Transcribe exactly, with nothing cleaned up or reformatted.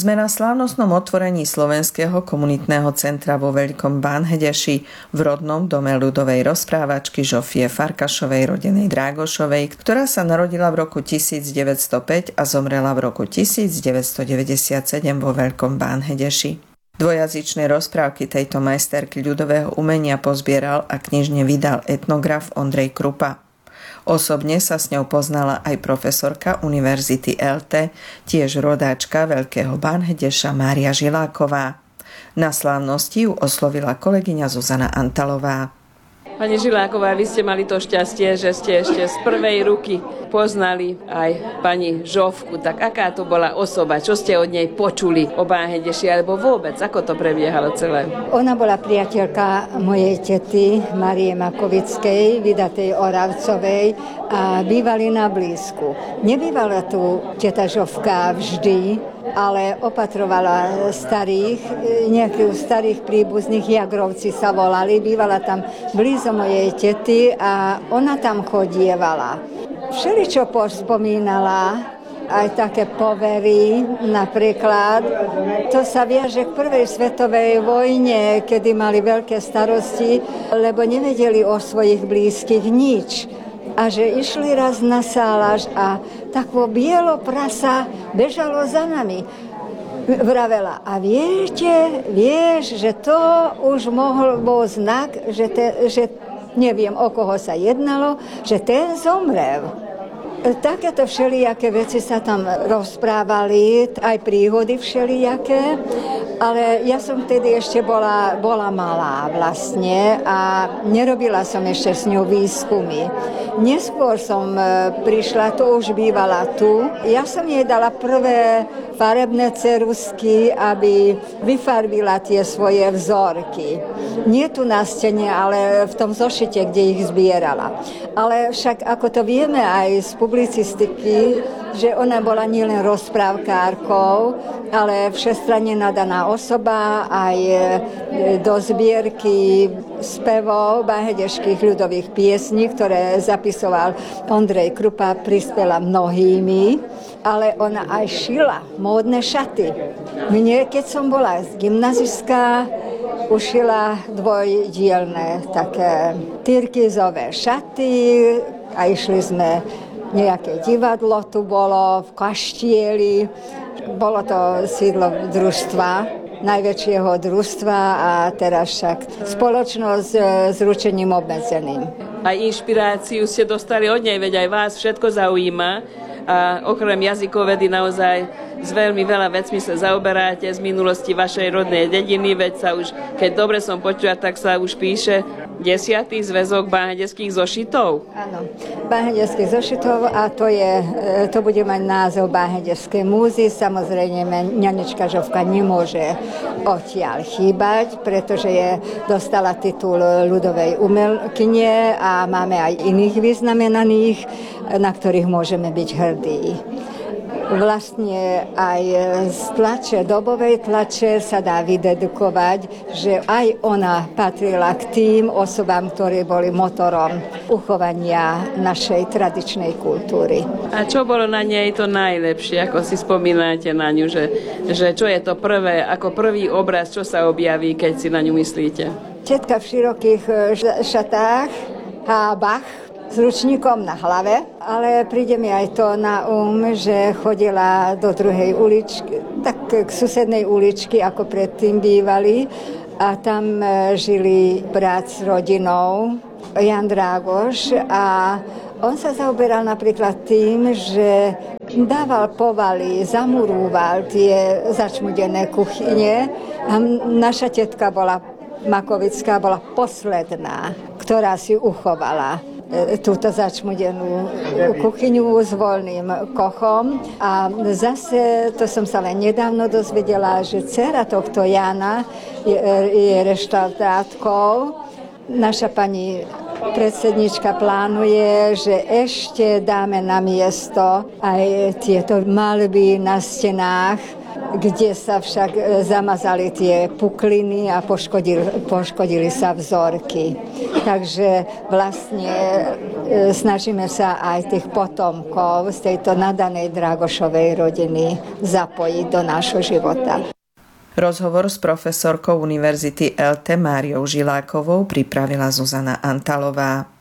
Sme na slávnostnom otvorení Slovenského komunitného centra vo Veľkom Bánhedeši v rodnom dome ľudovej rozprávačky Žofie Farkašovej rodenej Drágošovej, ktorá sa narodila v roku tisícdeväťstopäť a zomrela v roku tisícdeväťstodeväťdesiatsedem vo Veľkom Bánhedeši. Dvojazyčné rozprávky tejto majsterky ľudového umenia pozbieral a knižne vydal etnograf Ondrej Krupa. Osobne sa s ňou poznala aj profesorka Univerzity el té, tiež rodáčka Veľkého Bánhedeša Mária Žiláková. Na slávnosti ju oslovila kolegyňa Zuzana Antalová. Pani Žiláková, vy ste mali to šťastie, že ste ešte z prvej ruky poznali aj pani Žofku. Tak aká to bola osoba? Čo ste od nej počuli o Bánhedeši? Alebo vôbec, ako to prebiehalo celé? Ona bola priateľka mojej tety Márie Makovickej, vydatej Oravcovej, a bývali na blízku. Nebývala tu teta Žofka vždy, ale opatrovala starých, nejakých starých príbuzných, Jagrovci sa volali, bývala tam blízo mojej tety a ona tam chodievala. Všeličo pospomínala, aj také povery, napríklad. To sa viaže k prvej svetovej vojne, kedy mali veľké starosti, lebo nevedeli o svojich blízkych nič. A že išli raz na sálaž a takvo bielo prasa bežalo za nami. Vravela, a viete, vieš, že to už mohol bol znak, že, te, že neviem, o koho sa jednalo, že ten zomrel. Takéto všelijaké veci sa tam rozprávali, aj príhody všelijaké, ale ja som vtedy ešte bola, bola malá vlastne a nerobila som ešte s ňou výskumy. Neskôr som prišla, to už bývala tu. Ja som jej dala prvé farebné ceruzky, aby vyfarbila tie svoje vzorky. Nie tu na stene, ale v tom zošite, kde ich zbierala. Ale však, ako to vieme aj z publicistiky, že ona bola nielen rozprávkárkou, ale všestranne nadaná osoba, aj do zbierky spevov bánhedešských ľudových piesní, ktoré zapisoval Ondrej Krupa, prispela mnohými, ale ona aj šila módne šaty. Mne, keď som bola gymnazistka, ušila dvojdielne také tyrkizové šaty a išli sme, nejaké divadlo tu bolo v Kaštieli. Bolo to sídlo družstva, najväčšieho družstva, a teraz však spoločnosť s ručením obmedzeným. A inšpiráciu ste dostali od nej, veď aj vás všetko zaujíma. A okrem jazykovedy naozaj s veľmi veľa vecmi sa zaoberáte z minulosti vašej rodnej dediny, veď sa už, keď dobre som počula, tak sa už píše desiatý zväzok bánhedeských zošitov. Áno, bánhedeských zošitov, a to, je, to bude mať názov Bánhedeské múzy. Samozrejme, ňanička Žofka nemôže odtiaľ chýbať, pretože je dostala titul ľudovej umelkyne a máme aj iných vyznamenaných, na ktorých môžeme byť hrdí. Vlastne aj z tlače, dobovej tlače sa dá vydedukovať, že aj ona patrila k tým osobám, ktorí boli motorom uchovania našej tradičnej kultúry. A čo bolo na nej to najlepšie, ako si spomínate na ňu, že, že čo je to prvé, ako prvý obraz, čo sa objaví, keď si na ňu myslíte? Tetka v širokých šatách, hábach, s ručníkom na hlave, ale príde mi aj to na um, že chodila do druhej uličky, tak k susednej uličky, ako predtým bývali, a tam žili brat s rodinou, Jan Drágoš, a on sa zaoberal napríklad tým, že dával povaly, zamurúval tie začmudené kuchyne, a naša tetka bola Makovická, bola posledná, ktorá si uchovala túto začmudenú kuchyňu s voľným kochom. A zase, to som sa len nedávno dozvedela, že dcera tohto Jana je, je reštauratórkou. Naša pani predsednička plánuje, že ešte dáme na miesto aj tieto maľby na stenách, kde sa však zamazali tie pukliny a poškodili, poškodili sa vzorky. Takže vlastne snažíme sa aj tých potomkov z tejto nadanej Drágošovej rodiny zapojiť do nášho života. Rozhovor s profesorkou Univerzity el té Máriou Žilákovou pripravila Zuzana Antalová.